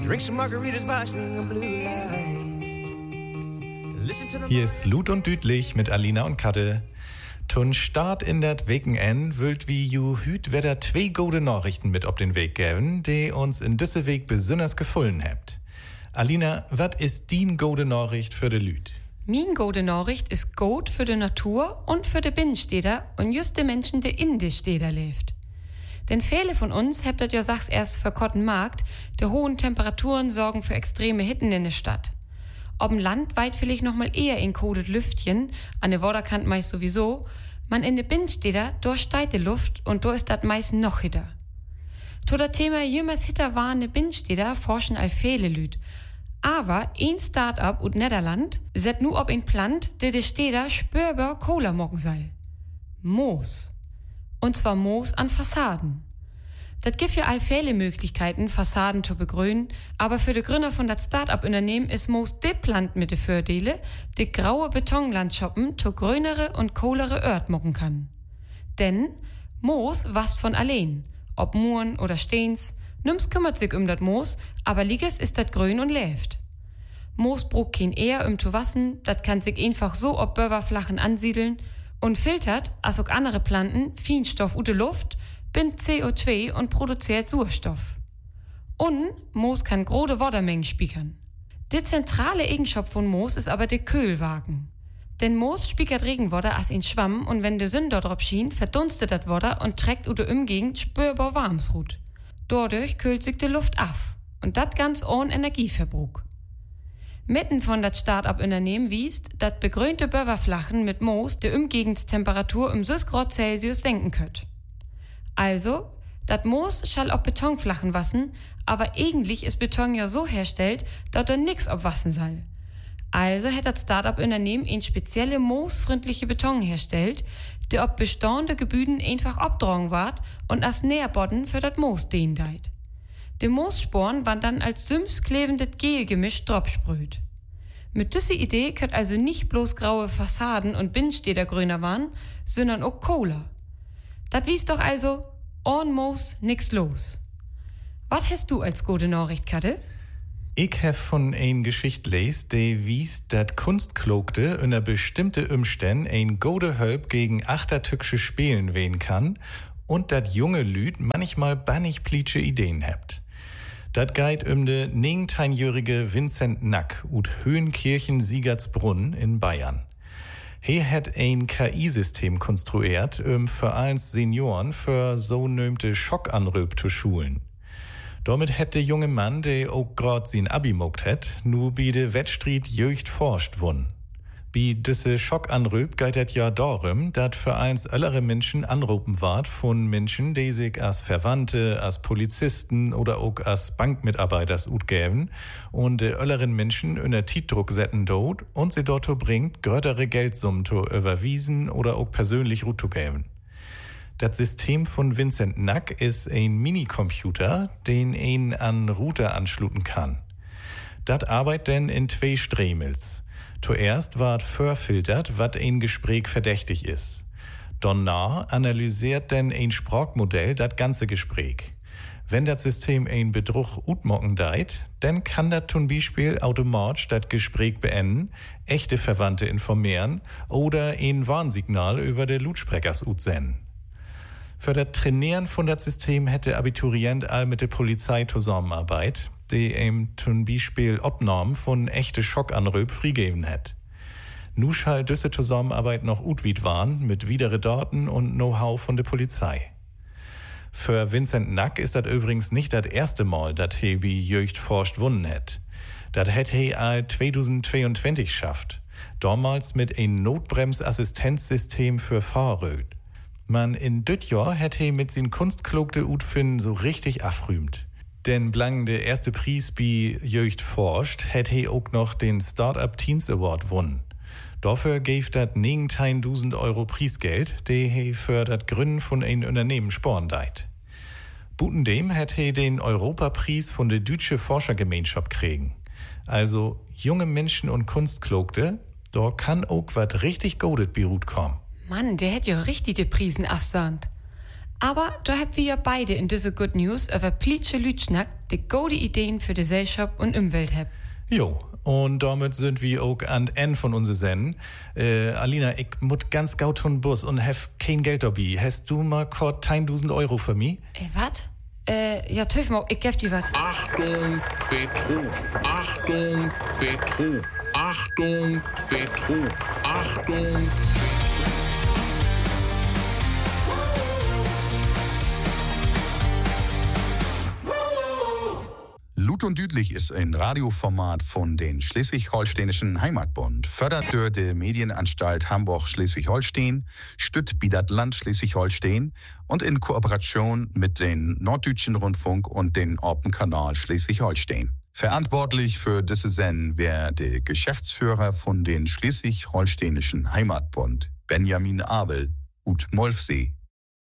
Drink some margaritas by swinging blue lights. Hier ist Lut und Düdlich mit Alina und Kadde. Tun Start in dat Weken wüllt wie ju hüt wedder 2 gute Nachrichten mit op den Weg geben, die uns in düsse Weg besonders gefallen habt. Alina, wat ist din gute Nachricht für de Lüt? Min gute Nachricht ist gut für die Natur und für die Binnenstädter und just die Menschen, die in die Städter lebt. Denn viele von uns, habt das ja sag's erst für Markt, die hohen Temperaturen sorgen für extreme Hitten in der Stadt. Ob im Land weit vielleicht noch mal eher in kodet Lüftchen, an der Waterkant meist sowieso, man in de Binnenstädter, dort steigt die Luft und dort ist das meist noch hitter. To das Thema jümmers hitter warne Binnenstädter forschen all viele Lüd. Aber ein Start-up ut Niederland set nu ob ein Plant, der de Städter spürbar Cola mocken soll. Moos. Und zwar Moos an Fassaden. Das gibt ja all viele Möglichkeiten, Fassaden zu begrünen, aber für die Gründer von das Start-up-Unternehmen ist Moos de Plant mit de Vorteile, die graue Betonlandschappen zu grünere und kohlere Ört mocken kann. Denn Moos wast von allein, ob Muren oder Steens, nimm's kümmert sich das Moos, aber Liges ist das grün und läft. Moos brucht kein Ehr zu wassen, das kann sich einfach so ob Böverflachen ansiedeln und filtert, als auch andere Planten, Feinstoff ut de Luft, bindet CO2 und produziert Sauerstoff. Und Moos kann große Wassermengen speichern. Die zentrale Eigenschaft von Moos ist aber der Kühlwagen. Denn Moos speichert Regenwasser als in Schwamm und wenn der Sonne dort drauf schien, verdunstet das Wasser und trägt ut de Umgegend spürbar Warmsrut. Dadurch kühlt sich die Luft af und das ganz ohne Energieverbrauch. Mitten von das Start-up-Unternehmen wiest, dass begrünte Böverflachen mit Moos die Umgegendstemperatur um 6 Grad Celsius senken könnt. Also, das Moos schall auf Betonflachen wassen, aber eigentlich ist Beton ja so herstellt, dass da nix obwassen soll. Also hat das Start-up-Unternehmen ein spezielle moosfreundliche Beton herstellt, der ob bestehende Gebüden einfach abdrungen ward und als Nährboden für das Moos dehnt deit. Die Moossporen waren dann als sümmsklebendes Gelgemisch dropsprüht. Mit dieser Idee könnt also nicht bloß graue Fassaden und Binnenstädter grüner waren, sondern auch Cola. Das wies doch also, ohne Moos nix los. Was hast du als gute Nachricht, Kadde? Ich hab von ein Geschicht les, die wies, dat Kunstklokte unter bestimmte Umständen ein gute Hölp gegen achtertückische Spielen wehen kann und dat junge Lüd manchmal bannig plitsche Ideen habt. Dat geht de 19-jährige Vincent Nack ut Höhenkirchen-Siegertsbrunn in Bayern. He hat ein KI-System konstruiert, für als Senioren für so nömte Schockanröp zu schulen. Damit hätte der junge Mann, der auch grad sein Abi mogt hat, nur bei de Wettstreit Jöcht forscht wunn. Bei düsse Schockanröp geht het ja darum, dat für eins ältere Menschen anrufen ward von Menschen, die sich als Verwandte, als Polizisten oder auch als Bankmitarbeiters utgäben und de älteren Menschen unter Tietdruck setzen dort und sie dort bringt, größere Geldsummen zu überwiesen oder auch persönlich zu geben. Das System von Vincent Nack ist ein Minicomputer, den ein an Router anschluten kann. Das arbeitet denn in 2 Stremels. Zuerst ward verfiltert, wat ein Gespräch verdächtig ist. Danach analysiert denn ein Sprachmodell das ganze Gespräch. Wenn das System ein Betrug utmocken deit, dann kann das zum Beispiel automatisch das Gespräch beenden, echte Verwandte informieren oder ein Warnsignal über de Lautsprechers utsenden. Für das Trainieren von das System hätte Abiturient all mit der Polizei zusammenarbeit, die ihm zum Beispiel Obnahmen von echte Schockanröp freigeben hat. Nu schall diese Zusammenarbeit noch utwid waren mit widere Daten und Know-how von der Polizei. Für Vincent Nack ist das übrigens nicht das erste Mal, dass he bei Jöcht forscht wunnen hat. Das hätt he all 2022 schafft. Damals mit ein Notbremsassistenzsystem für Fahrrad. Man in düt Jahr hätt he mit sin kunstklokte Utfinn so richtig afrümt. Denn blang der erste Preis bei Jöcht forscht, hätt he auch noch den Startup Teens Award wunnen. Dafür gäf dat 9.000 Euro Preisgeld, die he für dat Gründen von ein Unternehmen sporen deit. Butendem hätt he den Europapreis von der Deutsche Forschergemeinschaft kriegen. Also junge Menschen und Kunstklokte, da kann auch wat richtig godet Birut kommen. Mann, der hätt ja richtig die Prisen afsahnt. Aber da haben wir ja beide in dieser Good News über Plitsche Lütschnack die gute Ideen für die Gesellschaft und Umwelt haben. Jo, und damit sind wir auch an Ende von unserer Sendung. Alina, ich muss ganz gaut zum Bus und hab kein Geld dabei. Hast du mal kurz 1000 Euro für mich? Was? Ja, töf mal, ich geb dir was. Achtung, Betrug. Achtung, Betrug. Achtung, Betrug. Achtung. Lut und Düdlich ist ein Radioformat von den Schleswig-Holsteinischen Heimatbund, fördert durch die Medienanstalt Hamburg-Schleswig-Holstein, stützt das Land Schleswig-Holstein und in Kooperation mit den Norddeutschen Rundfunk und den Orpenkanal Schleswig-Holstein. Verantwortlich für diese Sendung wäre der Geschäftsführer von den Schleswig-Holsteinischen Heimatbund, Benjamin Abel, ut Molfsee.